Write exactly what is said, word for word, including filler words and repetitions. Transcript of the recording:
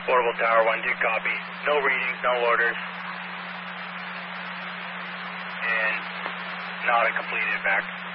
Portable Tower one, do copy. No readings, no orders. And not a completed back.